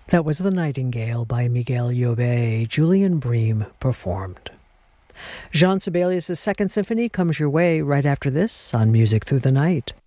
That was The Nightingale by Miguel Llobet. Julian Bream performed. Jean Sibelius' Second Symphony comes your way right after this on Music Through the Night.